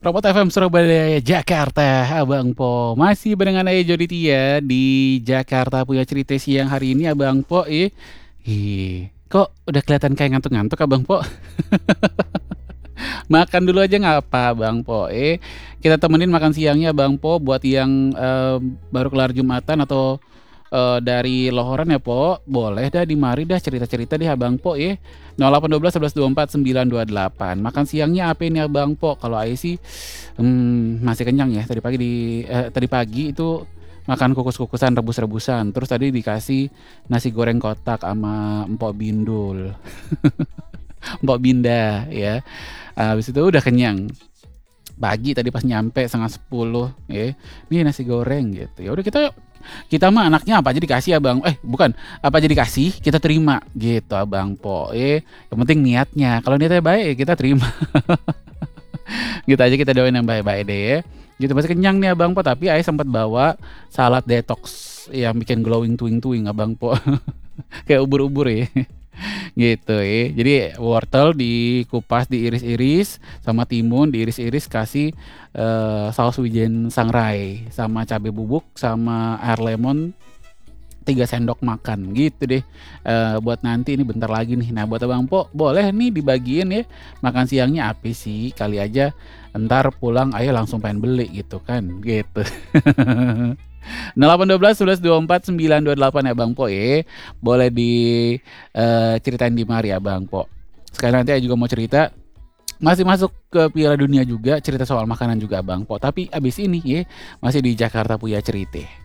Robot FM Surabaya, Jakarta, Abang Po. Masih barengan Aya Joditia di Jakarta punya cerita siang hari ini, Abang Po. Kok udah kelihatan kayak ngantuk-ngantuk, Abang Po? Makan dulu aja nggak apa, Bang Po. Kita temenin makan siangnya, Bang Po, buat yang baru kelar Jumatan atau dari lohoran ya, Po. Boleh dah di mari dah cerita-cerita deh, Abang Po ya. 0812 11 24 928. Makan siangnya apa ini, Abang Po? Kalau Ai sih masih kenyang ya. Tadi pagi itu makan kukus-kukusan, rebus-rebusan. Terus tadi dikasih nasi goreng kotak sama Empok Bindul. Empok Binda ya. Habis itu udah kenyang. Pagi tadi pas nyampe setengah 10 ya. Nih nasi goreng gitu. Ya udah kita mah anaknya apa aja dikasih, Abang. Bukan, apa aja dikasih kita terima gitu, Abang Po. Yang penting niatnya. Kalau niatnya baik ya kita terima. Gitu aja, kita doain yang baik-baik deh ya. Gitu masih kenyang nih, Abang Po, tapi Ayah sempat bawa salad detox yang bikin glowing tuing-tuing, Abang Po. Kayak ubur-ubur ya. Gitu ya. Jadi wortel dikupas, diiris-iris, sama timun diiris-iris, kasih saus wijen sangrai sama cabai bubuk sama air lemon 3 sendok makan gitu deh. Buat nanti ini bentar lagi nih. Nah, buat Abang Po boleh nih dibagiin ya. Makan siangnya apa sih? Kali aja entar pulang ayo langsung pengen beli gitu kan. Gitu. 0812 11 24 928 ya, Bang Po ya. Boleh ceritain di mari ya, Bang Po. Sekarang nanti saya juga mau cerita, masih masuk ke Piala Dunia juga, cerita soal makanan juga, Bang Po. Tapi abis ini ya masih di Jakarta punya cerita.